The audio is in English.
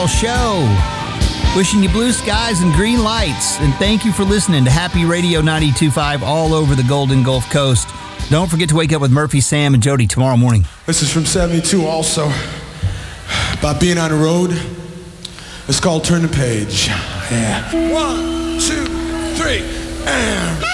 Show. Wishing you blue skies and green lights. And thank you for listening to Happy Radio 92.5 all over the Golden Gulf Coast. Don't forget to wake up with Murphy, Sam, and Jody tomorrow morning. This is from 72 also. About being on the road. It's called Turn the Page. Yeah. 1, 2, 3, and...